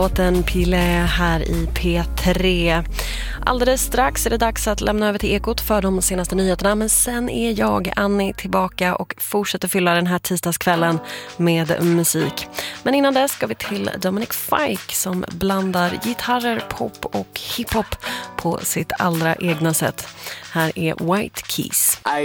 Låten Pile här i P3. Alldeles strax är det dags att lämna över till Ekot för de senaste nyheterna. Men sen är jag, Annie, tillbaka och fortsätter fylla den här tisdagskvällen med musik. Men innan dess ska vi till Dominic Fike som blandar gitarrer, pop och hiphop på sitt allra egna sätt. Här är White Keys.